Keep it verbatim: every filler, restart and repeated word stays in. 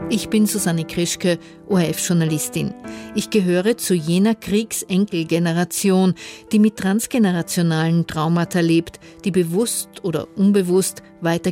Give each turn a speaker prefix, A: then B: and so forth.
A: Ich bin Susanne Krischke, O R F-Journalistin. Ich gehöre zu jener Kriegsenkelgeneration, die mit transgenerationalen Traumata lebt, die bewusst oder unbewusst weiter